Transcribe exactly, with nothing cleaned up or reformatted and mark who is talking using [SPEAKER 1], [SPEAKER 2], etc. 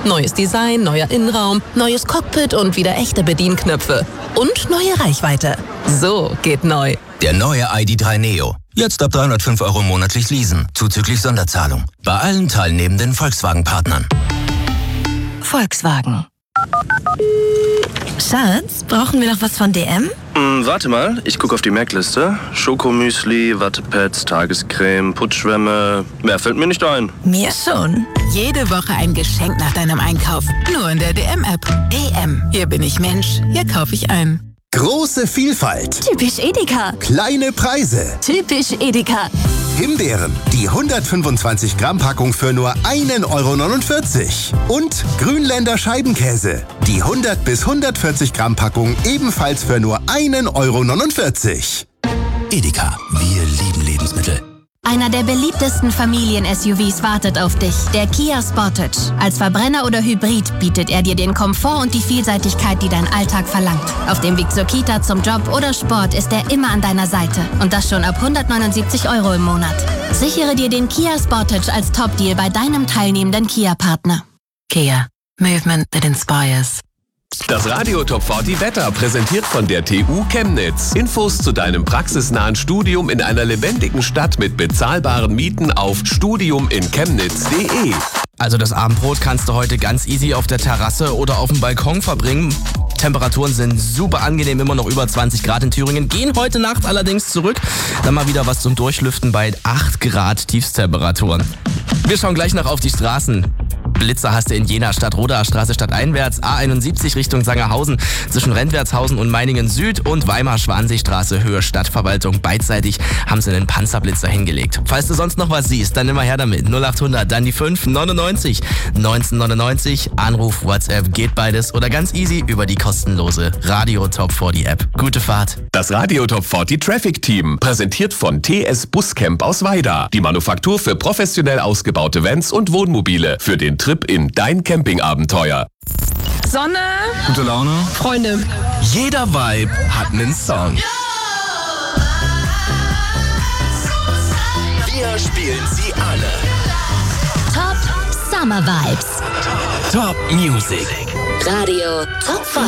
[SPEAKER 1] Neues Design, neuer Innenraum, neues Cockpit und wieder echte Bedienknöpfe. Und neue Reichweite. So geht neu.
[SPEAKER 2] Der neue I D drei Neo. Jetzt ab dreihundertfünf Euro monatlich leasen, zuzüglich Sonderzahlung. Bei allen teilnehmenden Volkswagen-Partnern.
[SPEAKER 3] Volkswagen. Schatz, brauchen wir noch was von D M?
[SPEAKER 4] Hm, warte mal, ich gucke auf die Merkliste. Schokomüsli, Wattepads, Tagescreme, Putzschwämme. Mehr fällt mir nicht ein.
[SPEAKER 3] Mir schon.
[SPEAKER 5] Jede Woche ein Geschenk nach deinem Einkauf. Nur in der D M-App. D M. Hier bin ich Mensch. Hier kaufe ich ein.
[SPEAKER 6] Große Vielfalt.
[SPEAKER 3] Typisch Edeka.
[SPEAKER 6] Kleine Preise.
[SPEAKER 3] Typisch Edeka.
[SPEAKER 6] Himbeeren, die hundertfünfundzwanzig Gramm Packung für nur ein Euro neunundvierzig. Und Grünländer Scheibenkäse, die hundert bis hundertvierzig Gramm Packung ebenfalls für nur ein Euro neunundvierzig.
[SPEAKER 2] Edeka, wir lieben Lebensmittel.
[SPEAKER 7] Einer der beliebtesten Familien-S U Vs wartet auf dich, der Kia Sportage. Als Verbrenner oder Hybrid bietet er dir den Komfort und die Vielseitigkeit, die dein Alltag verlangt. Auf dem Weg zur Kita, zum Job oder Sport ist er immer an deiner Seite. Und das schon ab hundertneunundsiebzig Euro im Monat. Sichere dir den Kia Sportage als Top-Deal bei deinem teilnehmenden Kia-Partner.
[SPEAKER 5] Kia. Movement that inspires.
[SPEAKER 8] Das Radio Top vierzig Wetter, präsentiert von der T U Chemnitz. Infos zu deinem praxisnahen Studium in einer lebendigen Stadt mit bezahlbaren Mieten auf studium in chemnitz punkt de.
[SPEAKER 9] Also das Abendbrot kannst du heute ganz easy auf der Terrasse oder auf dem Balkon verbringen. Temperaturen sind super angenehm, immer noch über zwanzig Grad in Thüringen. Gehen heute Nacht allerdings zurück. Dann mal wieder was zum Durchlüften bei acht Grad Tiefstemperaturen. Wir schauen gleich noch auf die Straßen. Blitzer hast du in Jena Stadtrodaer Straße stadteinwärts, A einundsiebzig Richtung Sangerhausen, zwischen Rentwertshausen und Meiningen Süd und Weimar-Schwanseestraße Höhe Stadtverwaltung. Beidseitig haben sie einen Panzerblitzer hingelegt. Falls du sonst noch was siehst, dann immer her damit. null achthundert, dann die fünf neunundneunzig neunzehnhundertneunundneunzig. Anruf, WhatsApp, geht beides oder ganz easy über die kostenlose Radio Top vierzig App. Gute Fahrt.
[SPEAKER 8] Das Radio Top vierzig Traffic Team, präsentiert von T S Buscamp aus Weida. Die Manufaktur für professionell ausgebaute Vans und Wohnmobile für den Trip in dein Campingabenteuer.
[SPEAKER 10] Sonne,
[SPEAKER 11] gute Laune,
[SPEAKER 10] Freunde.
[SPEAKER 9] Jeder Vibe hat einen Song.
[SPEAKER 2] Wir spielen sie alle.
[SPEAKER 7] Top Summer Vibes.
[SPEAKER 2] Top Music.
[SPEAKER 7] Radio Top